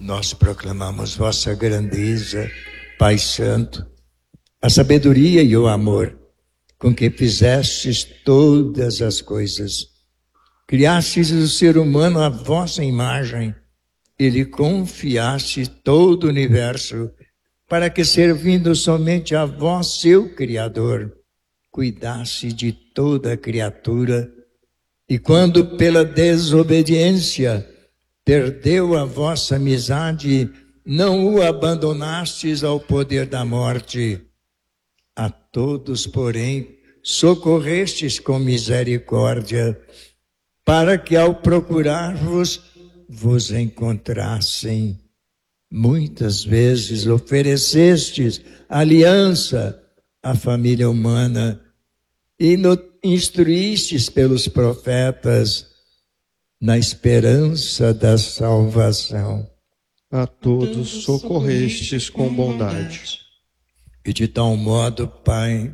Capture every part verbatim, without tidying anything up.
Nós proclamamos vossa grandeza, Pai Santo, a sabedoria e o amor com que fizestes todas as coisas. Criastes o ser humano à vossa imagem e lhe confiaste todo o universo, para que, servindo somente a vós, seu Criador, cuidasse de toda a criatura, e quando pela desobediência perdeu a vossa amizade, não o abandonastes ao poder da morte. A todos, porém, socorrestes com misericórdia, para que ao procurar-vos, vos encontrassem. Muitas vezes oferecestes aliança à família humana e no, instruístes pelos profetas na esperança da salvação. A todos socorrestes com bondade. E de tal modo, Pai,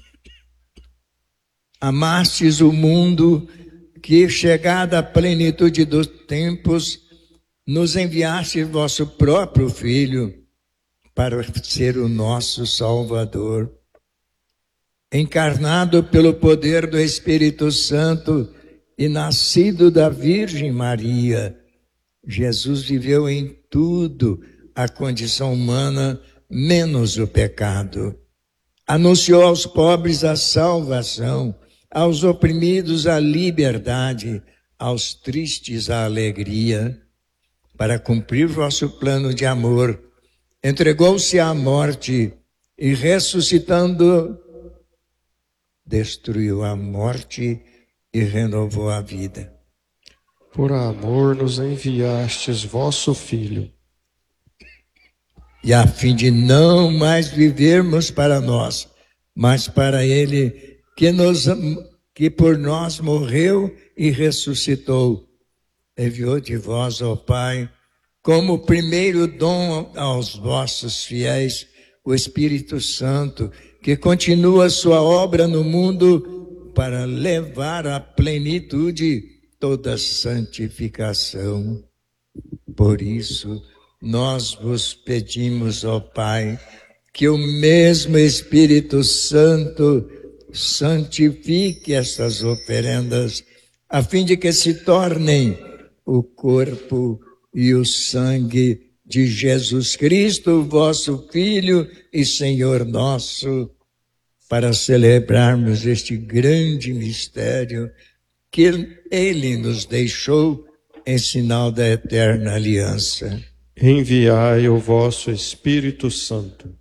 amastes o mundo que, chegada à plenitude dos tempos, nos enviaste vosso próprio Filho para ser o nosso Salvador. Encarnado pelo poder do Espírito Santo e nascido da Virgem Maria, Jesus viveu em tudo a condição humana, menos o pecado. Anunciou aos pobres a salvação, aos oprimidos a liberdade, aos tristes a alegria. Para cumprir vosso plano de amor, entregou-se à morte e, ressuscitando, destruiu a morte e renovou a vida. Por amor nos enviastes vosso Filho. E a fim de não mais vivermos para nós, mas para Ele, que, nos, que por nós morreu e ressuscitou, enviou de vós, ó Pai, como primeiro dom aos vossos fiéis, o Espírito Santo, que continua sua obra no mundo para levar à plenitude toda santificação. Por isso, nós vos pedimos, ó Pai, que o mesmo Espírito Santo santifique estas oferendas, a fim de que se tornem o corpo e o sangue de Jesus Cristo, vosso Filho e Senhor nosso, para celebrarmos este grande mistério que Ele nos deixou em sinal da eterna aliança. Enviai o vosso Espírito Santo.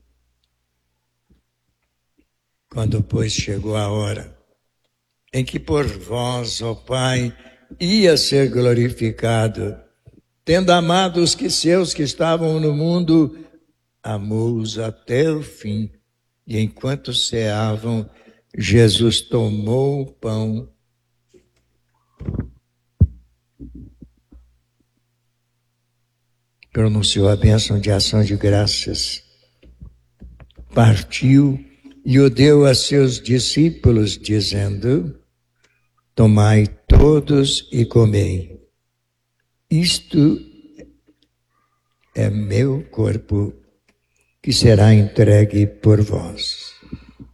Quando, pois, chegou a hora em que por vós, ó Pai, ia ser glorificado, tendo amado os que seus que estavam no mundo, amou-os até o fim. E enquanto ceavam, Jesus tomou o pão, pronunciou a bênção de ação de graças, partiu e o deu a seus discípulos, dizendo: tomai todos e comei. Isto é meu corpo, que será entregue por vós.